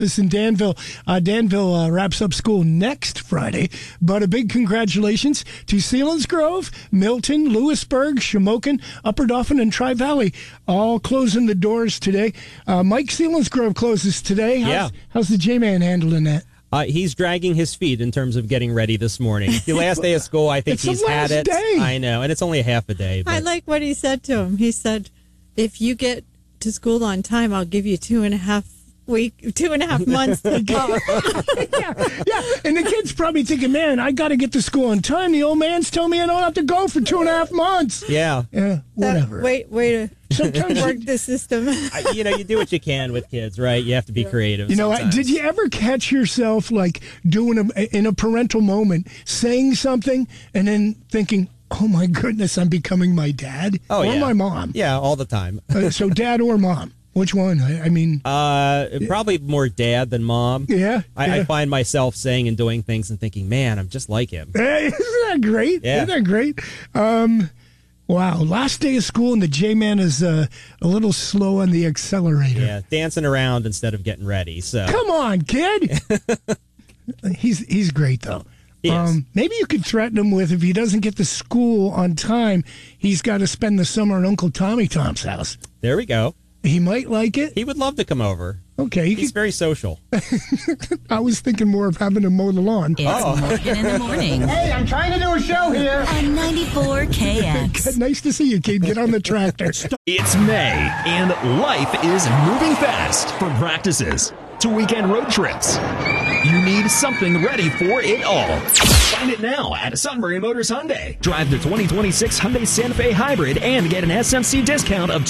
Listen, Danville wraps up school next Friday, but a big congratulations to Selinsgrove, Milton, Lewisburg, Shamokin, Upper Dauphin, and Tri-Valley, all closing the doors today. Mike Selinsgrove closes today. How's the J-Man handling that? He's dragging his feet in terms of getting ready this morning. The last day of school, I think he's had it. Day. I know, and it's only a half a day. But. I like what he said to him. He said, if you get to school on time, I'll give you 2.5 months to go. yeah. And the kid's probably thinking, man, I got to get to school on time. The old man's telling me I don't have to go for 2.5 months. Yeah. Whatever. Way to work the system. You do what you can with kids, right? You have to be creative. Did you ever catch yourself like doing in a parental moment, saying something and then thinking, oh my goodness, I'm becoming my dad or my mom? Yeah, all the time. So dad or mom? Which one? I mean... probably more dad than mom. Yeah. I find myself saying and doing things and thinking, man, I'm just like him. Isn't that great? Yeah. Isn't that great? Wow. Last day of school and the J-Man is a little slow on the accelerator. Yeah, dancing around instead of getting ready. So come on, kid. He's great, though. Maybe you could threaten him with, if he doesn't get to school on time, he's got to spend the summer at Uncle Tommy Tom's house. There we go. He might like it. He would love to come over. Okay. He's very social. I was thinking more of having to mow the lawn. It's Morgan in the Morning. Hey, I'm trying to do a show here. On 94 KX. Nice to see you, kid. Get on the tractor. It's May, and life is moving fast. From practices to weekend road trips, you need something ready for it all. Find it now at Sunbury Motors Hyundai. Drive the 2026 Hyundai Santa Fe Hybrid and get an SMC discount of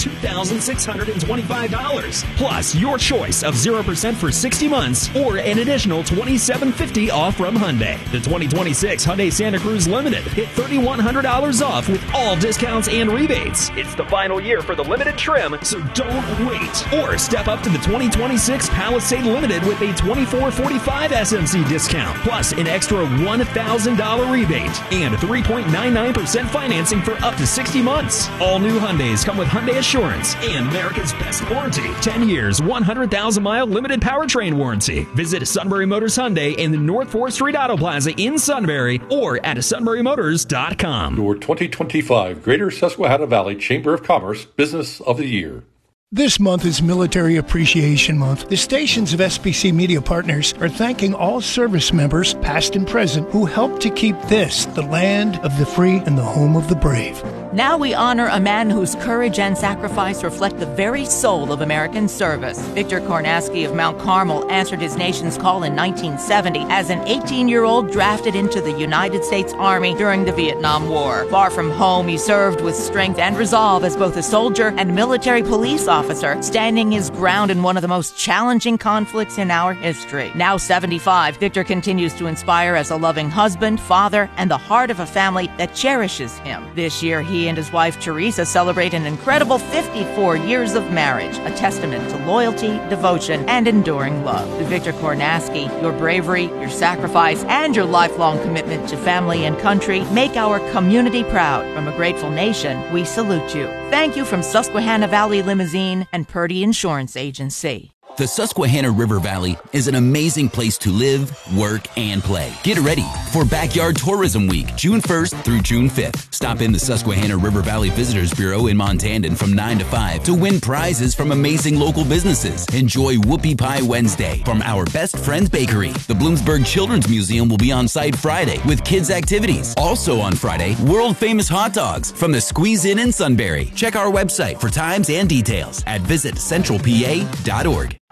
$2,625. Plus, your choice of 0% for 60 months or an additional $2,750 off from Hyundai. The 2026 Hyundai Santa Cruz Limited hit $3,100 off with all discounts and rebates. It's the final year for the limited trim, so don't wait. Or step up to the 2026 Palisade Limited with a $2,445 SMC discount, plus an extra $1,000 rebate and 3.99% financing for up to 60 months. All new Hyundais come with Hyundai Assurance and America's best warranty. 10 years, 100,000-mile limited powertrain warranty. Visit Sunbury Motors Hyundai in the North 4th Street Auto Plaza in Sunbury or at sunburymotors.com. Your 2025 Greater Susquehanna Valley Chamber of Commerce Business of the Year. This month is Military Appreciation Month. The stations of SBC Media Partners are thanking all service members, past and present, who helped to keep this the land of the free and the home of the brave. Now we honor a man whose courage and sacrifice reflect the very soul of American service. Victor Kornaski of Mount Carmel answered his nation's call in 1970 as an 18-year-old drafted into the United States Army during the Vietnam War. Far from home, he served with strength and resolve as both a soldier and military police officer, standing his ground in one of the most challenging conflicts in our history. Now 75, Victor continues to inspire as a loving husband, father, and the heart of a family that cherishes him. This year, he and his wife Teresa celebrate an incredible 54 years of marriage, a testament to loyalty, devotion, and enduring love. To Victor Kornaski, your bravery, your sacrifice, and your lifelong commitment to family and country make our community proud. From a grateful nation, we salute you. Thank you from Susquehanna Valley Limousine and Purdy Insurance Agency. The Susquehanna River Valley is an amazing place to live, work, and play. Get ready for Backyard Tourism Week, June 1st through June 5th. Stop in the Susquehanna River Valley Visitors Bureau in Montandon from 9 to 5 to win prizes from amazing local businesses. Enjoy Whoopie Pie Wednesday from our Best Friends Bakery. The Bloomsburg Children's Museum will be on site Friday with kids' activities. Also on Friday, world-famous hot dogs from the Squeeze Inn in Sunbury. Check our website for times and details at visitcentralpa.org.